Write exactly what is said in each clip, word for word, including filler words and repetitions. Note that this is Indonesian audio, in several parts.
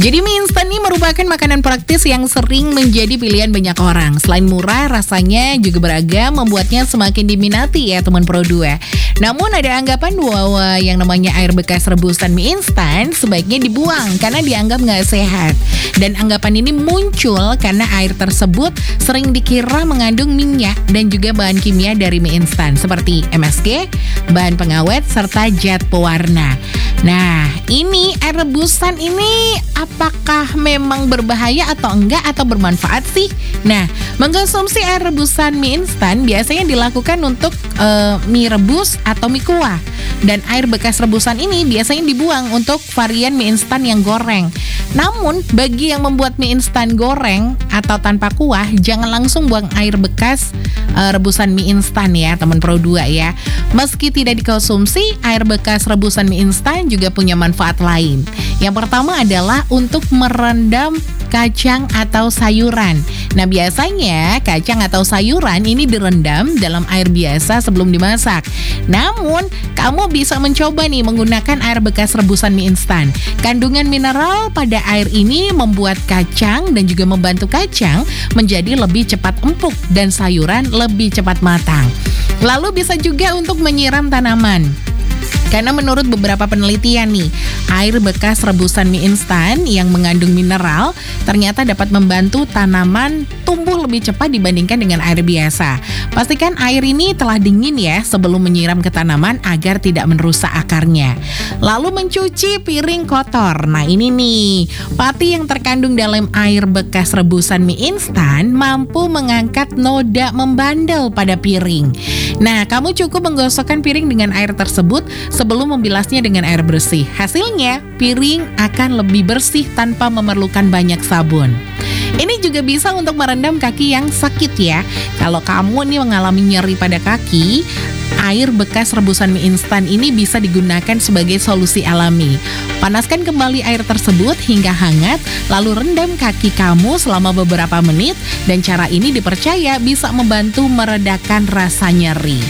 Jadi mie instan ini merupakan makanan praktis yang sering menjadi pilihan banyak orang. Selain murah, rasanya juga beragam, membuatnya semakin diminati ya teman Pro dua. Namun ada anggapan bahwa yang namanya air bekas rebusan mie instan sebaiknya dibuang karena dianggap nggak sehat. Dan anggapan ini muncul karena air tersebut sering dikira mengandung minyak dan juga bahan kimia dari mie instan seperti M S G, bahan pengawet, serta zat pewarna. Nah, ini air rebusan ini apakah memang berbahaya atau enggak atau bermanfaat sih? Nah, mengkonsumsi air rebusan mie instan biasanya dilakukan untuk uh, mie rebus atau mie kuah. Dan air bekas rebusan ini biasanya dibuang untuk varian mie instan yang goreng. Namun, bagi yang membuat mie instan goreng atau tanpa kuah, jangan langsung buang air bekas uh, rebusan mie instan ya, teman Pro dua ya. Meski tidak dikonsumsi, air bekas rebusan mie instan juga punya manfaat lain. Yang pertama adalah untuk merendam kacang atau sayuran. Nah, biasanya kacang atau sayuran ini direndam dalam air biasa sebelum dimasak. Namun, kamu bisa mencoba nih menggunakan air bekas rebusan mie instan. Kandungan mineral pada air ini membuat kacang dan juga membantu kacang menjadi lebih cepat empuk dan sayuran lebih cepat matang. Lalu bisa juga untuk menyiram tanaman. Karena menurut beberapa penelitian nih, air bekas rebusan mie instan yang mengandung mineral ternyata dapat membantu tanaman tumbuh lebih cepat dibandingkan dengan air biasa. Pastikan air ini telah dingin ya sebelum menyiram ke tanaman agar tidak merusak akarnya. Lalu mencuci piring kotor. Nah ini nih, pati yang terkandung dalam air bekas rebusan mie instan mampu mengangkat noda membandel pada piring. Nah, kamu cukup menggosokkan piring dengan air tersebut sebelum membilasnya dengan air bersih. Hasilnya, piring akan lebih bersih tanpa memerlukan banyak sabun. Ini juga bisa untuk merendam kaki yang sakit ya. Kalau kamu nih mengalami nyeri pada kaki, air bekas rebusan mie instan ini bisa digunakan sebagai solusi alami. Panaskan kembali air tersebut hingga hangat, lalu rendam kaki kamu selama beberapa menit, dan cara ini dipercaya bisa membantu meredakan rasa nyeri.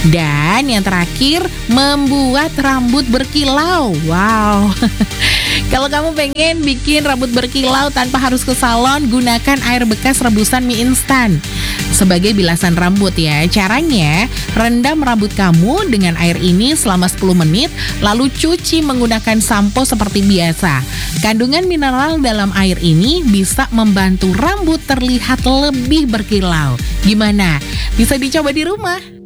Dan yang terakhir, membuat rambut berkilau. Wow. Kalau kamu pengen bikin rambut berkilau tanpa harus ke salon, gunakan air bekas rebusan mie instan sebagai bilasan rambut ya. Caranya, rendam rambut kamu dengan air ini selama sepuluh menit, lalu cuci menggunakan sampo seperti biasa. Kandungan mineral dalam air ini bisa membantu rambut terlihat lebih berkilau. Gimana? Bisa dicoba di rumah?